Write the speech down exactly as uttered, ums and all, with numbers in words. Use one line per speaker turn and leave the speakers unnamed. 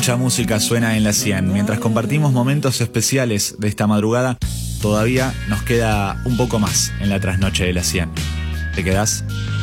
Mucha música suena en la cien. Mientras compartimos momentos especiales de esta madrugada, todavía nos queda un poco más en la trasnoche de la cien. ¿Te quedás?